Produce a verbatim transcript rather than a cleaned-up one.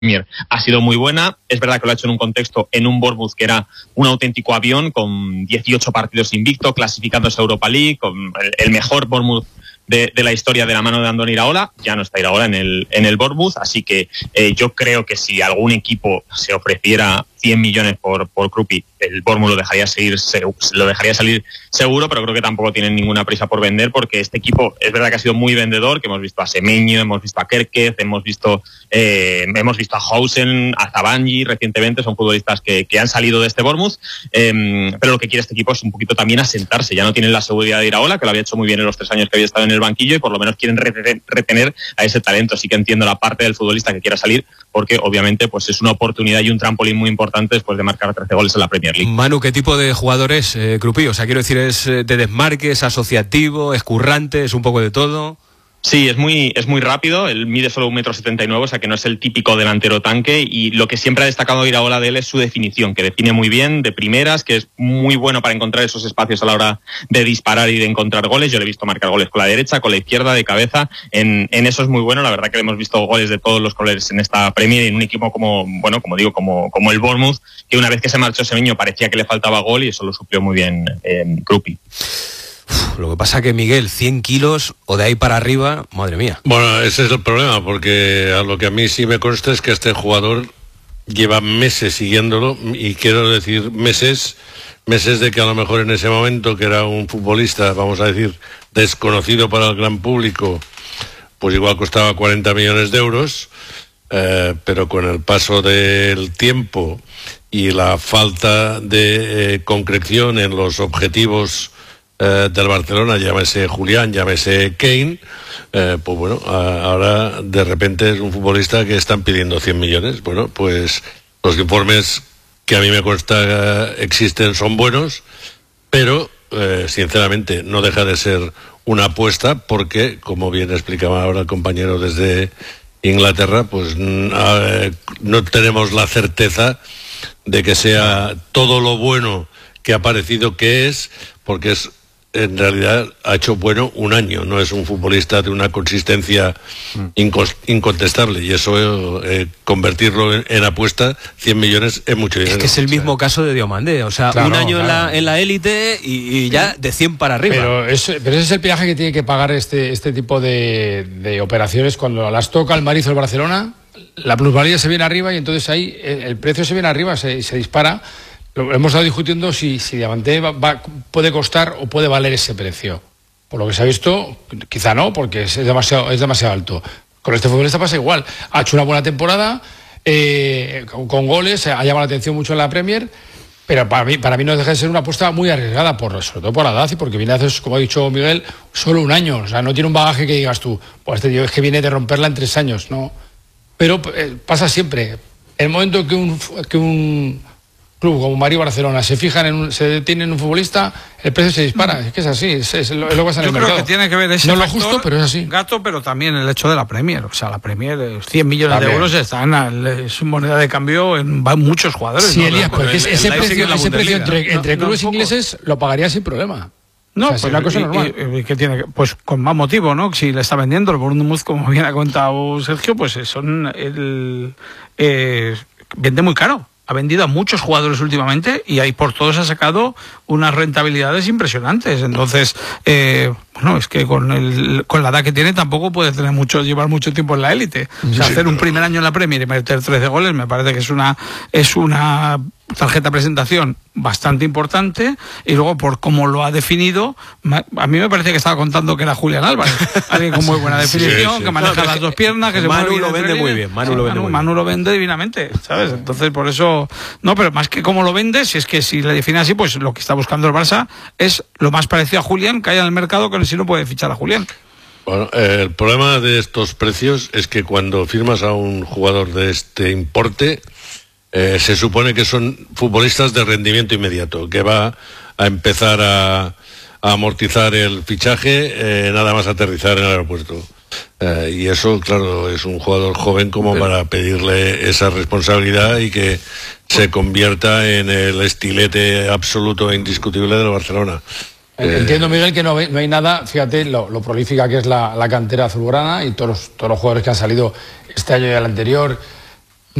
Premier ha sido muy buena. Es verdad que lo ha hecho en un contexto, en un Bournemouth que era un auténtico avión, con dieciocho partidos invicto, clasificándose a Europa League, con el, el mejor Bournemouth de, de la historia de la mano de Andoni Iraola. Ya no está Iraola en el, en el Bournemouth, así que eh, yo creo que si algún equipo se ofreciera cien millones por, por Kruppi, el Bournemouth lo dejaría, seguir, lo dejaría salir seguro, pero creo que tampoco tienen ninguna prisa por vender, porque este equipo es verdad que ha sido muy vendedor, que hemos visto a Semenyo, hemos visto a Kerkez, hemos visto eh, hemos visto a Hausen, a Zabanji recientemente, son futbolistas que, que han salido de este Bournemouth, eh, pero lo que quiere este equipo es un poquito también asentarse. Ya no tienen la seguridad de Iraola, que lo había hecho muy bien en los tres años que había estado en el banquillo, y por lo menos quieren retener a ese talento. Así que entiendo la parte del futbolista que quiera salir, porque obviamente pues es una oportunidad y un trampolín muy importante después de marcar trece goles en la Premier League. Manu, ¿qué tipo de jugador es eh, Kruppi? O sea, quiero decir, ¿es de desmarque, es asociativo, es currante, es un poco de todo? Sí, es muy, es muy rápido, él mide solo un metro setenta y nueve, o sea que no es el típico delantero tanque, y lo que siempre ha destacado Iraola de él es su definición, que define muy bien, de primeras, que es muy bueno para encontrar esos espacios a la hora de disparar y de encontrar goles. Yo le he visto marcar goles con la derecha, con la izquierda, de cabeza, en, en eso es muy bueno. La verdad que hemos visto goles de todos los colores en esta Premier, y en un equipo como, bueno, como digo, como, como el Bournemouth, que una vez que se marchó Semenyo parecía que le faltaba gol, y eso lo suplió muy bien eh, Kruppi. Lo que pasa que, Miguel, cien kilos o de ahí para arriba, madre mía. Bueno, ese es el problema, porque a lo que a mí sí me consta es que este jugador lleva meses siguiéndolo, y quiero decir meses, meses de que a lo mejor en ese momento, que era un futbolista, vamos a decir, desconocido para el gran público, pues igual costaba cuarenta millones de euros, eh, pero con el paso del tiempo y la falta de eh, concreción en los objetivos del Barcelona, llámese Julián, llámese Kane, eh, pues bueno, a, ahora de repente es un futbolista que están pidiendo cien millones. Bueno, pues los informes que a mí me consta eh, existen son buenos, pero eh, sinceramente no deja de ser una apuesta, porque, como bien explicaba ahora el compañero desde Inglaterra, pues eh, no tenemos la certeza de que sea todo lo bueno que ha parecido que es, porque es en realidad ha hecho bueno un año, no es un futbolista de una consistencia incos- incontestable, y eso eh, convertirlo en, en apuesta, cien millones es mucho dinero. Es que es el mismo caso de Diomandé, o sea, claro, un año claro. en la en la élite y, y ya de cien para arriba. Pero, es, pero ese es el peaje que tiene que pagar este, este tipo de, de operaciones cuando las toca el Mariz o el Barcelona. La plusvalía se viene arriba, y entonces ahí el, el precio se viene arriba, se, se dispara. Lo hemos estado discutiendo si, si Diamanté va, va, puede costar o puede valer ese precio. Por lo que se ha visto, quizá no, porque es demasiado, es demasiado alto. Con este futbolista pasa igual. Ha hecho una buena temporada, eh, con, con goles, ha llamado la atención mucho en la Premier, pero para mí, para mí no deja de ser una apuesta muy arriesgada, por, sobre todo por la edad, y porque viene a hacer, como ha dicho Miguel, solo un año. O sea, no tiene un bagaje que digas tú, pues este tío es que viene de romperla en tres años, ¿no? Pero eh, pasa siempre. El momento que un... Que un club como Madrid o Barcelona se fijan en un, se detienen en un futbolista, el precio se dispara. Es que es así, es, es, lo, es lo que pasa en el mercado. Yo creo que tiene que ver ese no lo factor, justo, pero es así. Gato, pero también el hecho de la Premier. O sea, la Premier, cien millones también. de euros están es moneda de cambio en muchos jugadores. Sí, ¿no? Elías, porque el, ese el precio, ese precio entre, entre no, clubes no, ingleses lo pagaría sin problema. No, o sea, es pues, una cosa y, normal. Y, y, que tiene, pues con más motivo, ¿no? Si le está vendiendo el Bournemouth, como bien ha contado Sergio, pues son el eh, vende muy caro. Ha vendido a muchos jugadores últimamente, y ahí por todos ha sacado unas rentabilidades impresionantes. Entonces, eh, bueno, es que con el con la edad que tiene tampoco puede tener mucho llevar mucho tiempo en la élite. O sea, sí, hacer un primer año en la Premier y meter trece goles me parece que es una es una tarjeta de presentación bastante importante, y luego por cómo lo ha definido, a mí me parece que estaba contando que era Julián Álvarez, alguien con muy buena definición, sí, sí. que maneja no, las dos piernas, que Manu se lo vende muy bien, Manu sí, lo vende Manu, muy bien. Manu lo vende divinamente, ¿sabes? Entonces por eso, no, pero más que cómo lo vende, si es que si le define así, pues lo que está buscando el Barça es lo más parecido a Julián que haya en el mercado, que si no puede fichar a Julián. Bueno, eh, el problema de estos precios es que cuando firmas a un jugador de este importe, Eh, se supone que son futbolistas de rendimiento inmediato, que va a empezar a, a amortizar el fichaje eh, nada más aterrizar en el aeropuerto. Eh, y eso, claro, es un jugador joven como Pero... para pedirle esa responsabilidad y que se convierta en el estilete absoluto e indiscutible del Barcelona. Entiendo, Miguel, que no, no hay nada, fíjate lo, lo prolífica que es la, la cantera azulgrana, y todos los, todos los jugadores que han salido este año y el anterior.